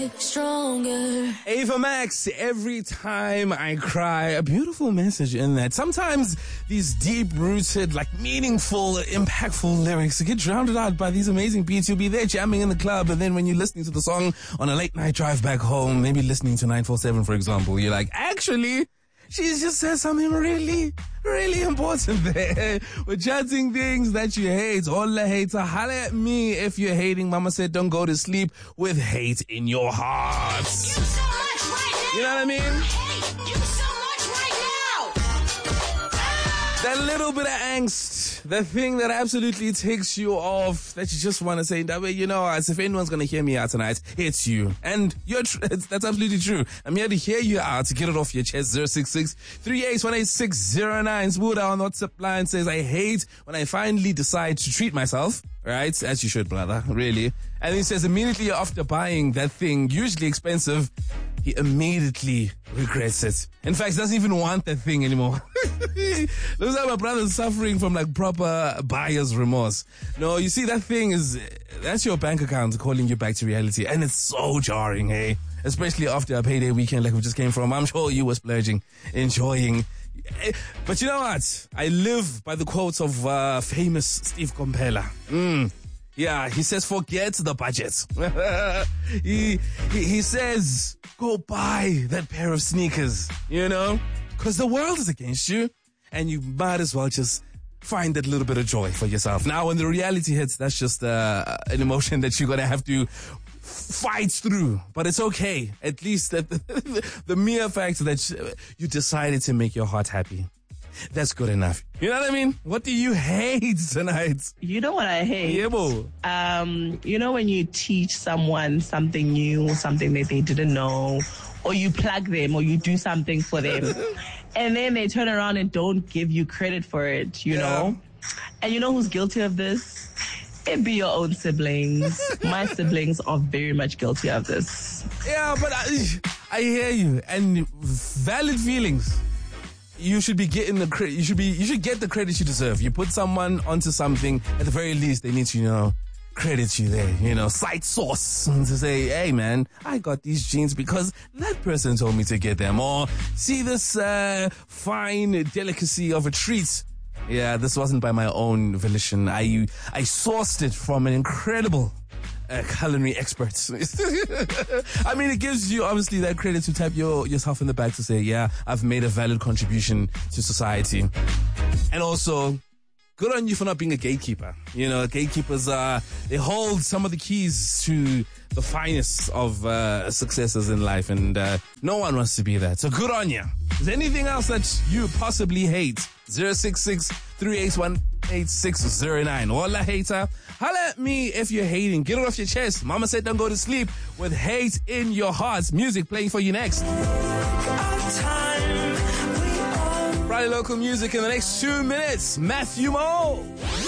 Stronger. Ava Max, Every Time I Cry. A beautiful message in that. Sometimes these deep-rooted, like meaningful, impactful lyrics get drowned out by these amazing beats. You'll be there jamming in the club, and then when you're listening to the song on a late-night drive back home, maybe listening to 947, for example, you're like, actually, she just said something really, really important there. We're chatting things that you hate. Hola hater, holla at me if you're hating. Mama said don't go to sleep with hate in your heart. You so much right now. You know what I mean? Hey, you so much right now. That little bit of angst, the thing that absolutely takes you off, that you just want to say, you know, as if anyone's going to hear me out tonight, it's you. And that's absolutely true. I'm here to hear you out, to get it off your chest. 066-3818609. Smuda on WhatsApp line says, I hate when I finally decide to treat myself. Right? As you should, brother. Really. And he says immediately after buying that thing, usually expensive, he immediately regrets it. In fact, he doesn't even want that thing anymore. Looks like my brother's suffering from like proper buyer's remorse. No, you see, that's your bank account calling you back to reality. And it's so jarring, hey? Especially after a payday weekend like we just came from. I'm sure you were splurging, enjoying. But you know what? I live by the quotes of famous Steve Kompela. Yeah, he says, forget the budget. he says, go buy that pair of sneakers, you know? Because the world is against you. And you might as well just find that little bit of joy for yourself. Now, when the reality hits, that's just an emotion that you're going to have to fight through. But it's okay. At least the mere fact that you decided to make your heart happy. That's good enough. You know what I mean? What do you hate tonight? You know what I hate? Yeah, boo. You know when you teach someone something new, something that they didn't know, or you plug them, or you do something for them, and then they turn around and don't give you credit for it, you know? And you know who's guilty of this? It be your own siblings. My siblings are very much guilty of this. Yeah, but I hear you. And valid feelings. You should be getting the credit. You should get the credit you deserve. You put someone onto something, at the very least, they need to, you know, credit you there. You know, cite source to say, hey man, I got these jeans because that person told me to get them. Or see this fine delicacy of a treat. Yeah, this wasn't by my own volition. I sourced it from an incredible culinary expert. I mean, it gives you obviously that credit to tap yourself in the back to say, yeah, I've made a valid contribution to society. And also, good on you for not being a gatekeeper. You know, gatekeepers they hold some of the keys to the finest of successes in life, and no one wants to be that. So good on you. Is there anything else that you possibly hate? 066-3818609. Hola hater. Holla at me if you're hating. Get it off your chest. Mama said don't go to sleep with hate in your heart. Music playing for you next. Friday local music in the next 2 minutes. Matthew Mo.